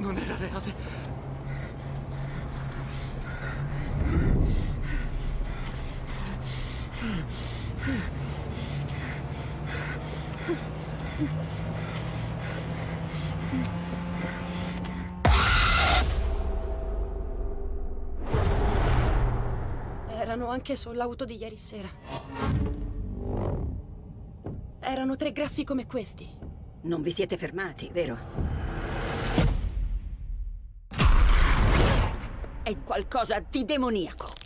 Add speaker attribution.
Speaker 1: Non era reale.
Speaker 2: Erano anche sull'auto di ieri sera. Erano 3 graffi come questi.
Speaker 3: Non vi siete fermati, vero? È qualcosa di demoniaco.